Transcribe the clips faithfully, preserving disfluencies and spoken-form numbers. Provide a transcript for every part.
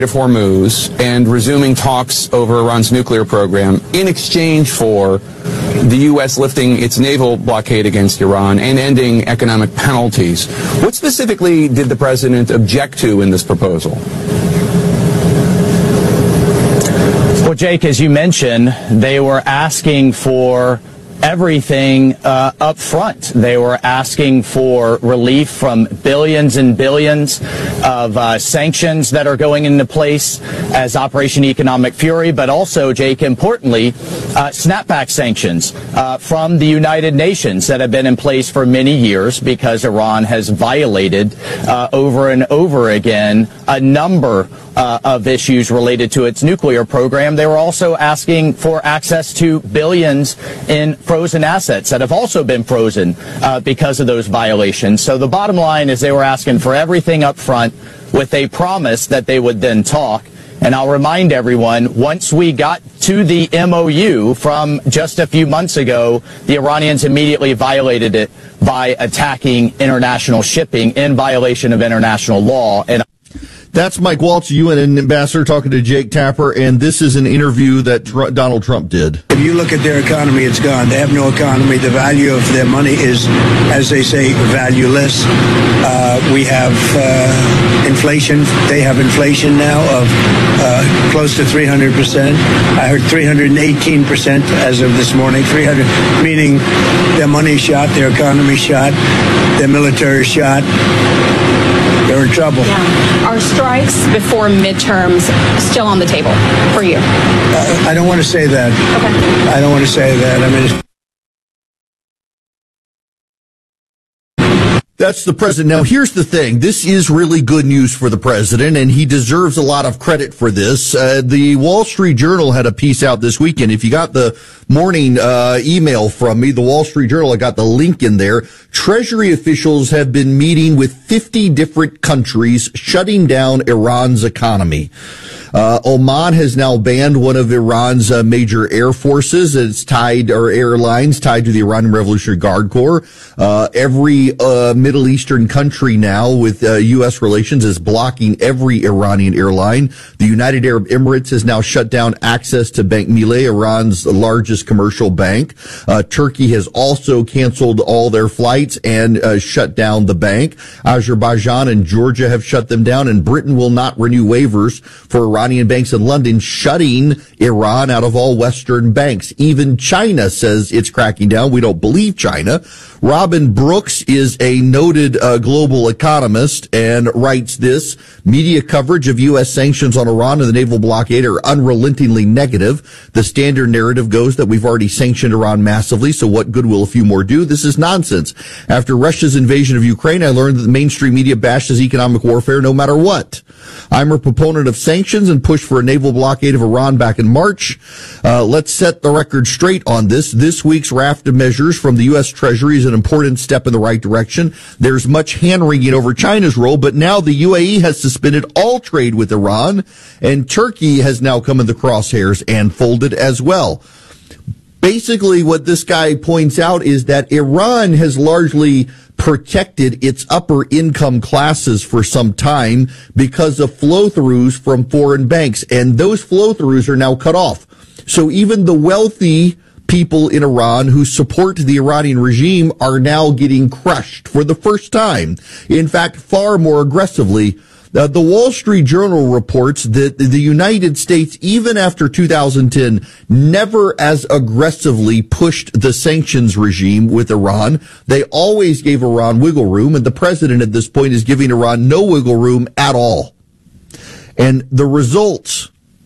of Hormuz and resuming talks over Iran's nuclear program in exchange for the U S lifting its naval blockade against Iran and ending economic penalties. What specifically did the president object to in this proposal? Well, Jake, as you mentioned, they were asking for everything uh, up front. They were asking for relief from billions and billions of uh, sanctions that are going into place as Operation Economic Fury, but also, Jake, importantly, uh, snapback sanctions uh, from the United Nations that have been in place for many years because Iran has violated uh, over and over again a number Uh, of issues related to its nuclear program. They were also asking for access to billions in frozen assets that have also been frozen uh, because of those violations. So the bottom line is they were asking for everything up front with a promise that they would then talk. And I'll remind everyone, once we got to the M O U from just a few months ago, the Iranians immediately violated it by attacking international shipping in violation of international law. And That's Mike Waltz, U N ambassador, talking to Jake Tapper, and this is an interview that Tr- Donald Trump did. If you look at their economy, it's gone. They have no economy. The value of their money is, as they say, valueless. Uh, we have uh, inflation. They have inflation now of uh, close to three hundred percent. I heard three hundred eighteen percent as of this morning. three hundred, meaning their money shot, their economy shot, their military shot. They're in trouble. Yeah. Are strikes before midterms still on the table for you? Uh, I don't want to say that. Okay. I don't want to say that. I mean, it's That's the president. Now, here's the thing. This is really good news for the president, and he deserves a lot of credit for this. Uh, the Wall Street Journal had a piece out this weekend. If you got the morning uh, email from me, the Wall Street Journal, I got the link in there. Treasury officials have been meeting with fifty different countries, shutting down Iran's economy. Uh, Oman has now banned one of Iran's uh, major air forces. It's tied, or airlines tied to the Iranian Revolutionary Guard Corps. Uh, every uh, Middle Eastern country now with uh, U S relations is blocking every Iranian airline. The United Arab Emirates has now shut down access to Bank Millet, Iran's largest commercial bank. Uh, Turkey has also canceled all their flights and uh, shut down the bank. Azerbaijan and Georgia have shut them down, and Britain will not renew waivers for Iran. Iranian banks in London, shutting Iran out of all Western banks. Even China says it's cracking down. We don't believe China. Robin Brooks is a noted uh, global economist and writes this: media coverage of U S sanctions on Iran and the naval blockade are unrelentingly negative. The standard narrative goes that we've already sanctioned Iran massively, so what good will a few more do? This is nonsense. After Russia's invasion of Ukraine, I learned that the mainstream media bashes economic warfare no matter what. I'm a proponent of sanctions and pushed for a naval blockade of Iran back in March. Uh, let's set the record straight on this. This week's raft of measures from the U S Treasury is an important step in the right direction. There's much hand-wringing over China's role, but now the U A E has suspended all trade with Iran, and Turkey has now come in the crosshairs and folded as well. Basically, what this guy points out is that Iran has largely protected its upper income classes for some time because of flow-throughs from foreign banks, and those flow-throughs are now cut off. So even the wealthy people in Iran who support the Iranian regime are now getting crushed for the first time. In fact, far more aggressively. Uh, the Wall Street Journal reports that the United States, even after two thousand ten, never as aggressively pushed the sanctions regime with Iran. They always gave Iran wiggle room, and the president at this point is giving Iran no wiggle room at all. And the results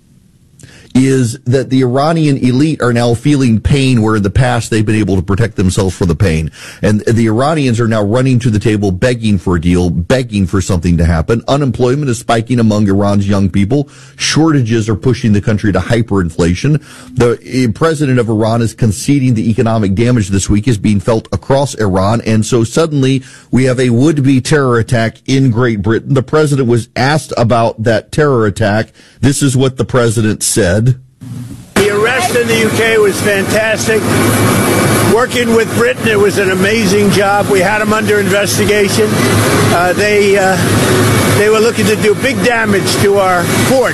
is that the Iranian elite are now feeling pain where in the past they've been able to protect themselves from the pain. And the Iranians are now running to the table begging for a deal, begging for something to happen. Unemployment is spiking among Iran's young people. Shortages are pushing the country to hyperinflation. The president of Iran is conceding the economic damage this week is being felt across Iran. And so suddenly we have a would-be terror attack in Great Britain. The president was asked about that terror attack. This is what the president said. The arrest in the U K was fantastic. Working with Britain, it was an amazing job. We had them under investigation. Uh, they uh, they were looking to do big damage to our fort.